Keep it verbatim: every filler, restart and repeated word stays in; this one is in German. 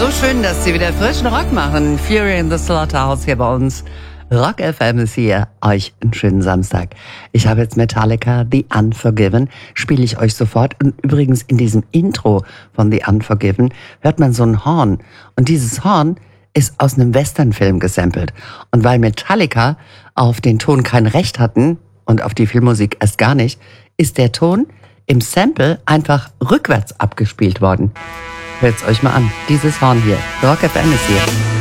So schön, dass Sie wieder frischen Rock machen. Fury in the Slaughterhouse hier bei uns. Rock F M ist hier. Euch einen schönen Samstag. Ich habe jetzt Metallica, The Unforgiven. Spiele ich euch sofort. Und übrigens in diesem Intro von The Unforgiven hört man so ein Horn. Und dieses Horn ist aus einem Westernfilm gesampelt. Und weil Metallica auf den Ton kein Recht hatten und auf die Filmmusik erst gar nicht, ist der Ton im Sample einfach rückwärts abgespielt worden. Hört's euch mal an. Dieses Horn hier. Rock F M ist hier.